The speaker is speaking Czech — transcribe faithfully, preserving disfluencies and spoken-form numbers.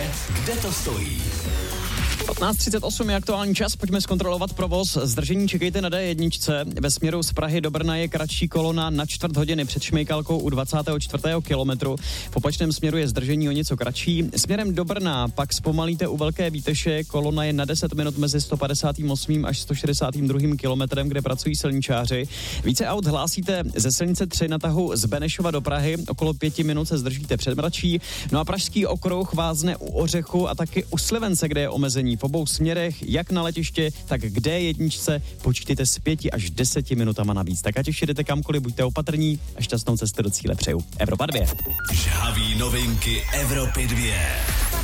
kde to stojí. patnáct třicet osm je aktuální čas, pojďme zkontrolovat provoz. Zdržení čekejte na D jedna. Ve směru z Prahy do Brna je kratší kolona na čtvrt hodiny před Šmejkalkou u dvacátého čtvrtého kilometru. V opačném směru je zdržení o něco kratší. Směrem do Brna pak zpomalíte u Velké Výteše, kolona je na deset minut mezi sto padesát osm až sto šedesát dva kilometrem, kde pracují silničáři. Více aut hlásíte ze silnice tři na tahu z Benešova do Prahy, okolo pěti minut se zdržíte před Mračí. No a pražský okruh vázne u Ořechu a taky u Slivence, kde je omezení. V obou směrech, jak na letiště, tak k D jedna počítejte s pěti až deseti minutama navíc. Tak ať už jedete kamkoliv, buďte opatrní a šťastnou cestu do cíle přeju. Evropa dvě. Žhavý novinky Evropy dvě.